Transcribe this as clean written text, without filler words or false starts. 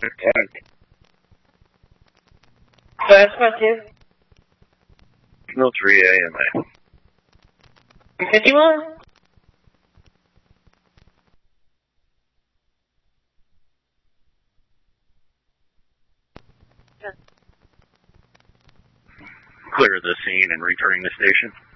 Fast question. No 3 AMA. 51? Clear the scene and returning the station.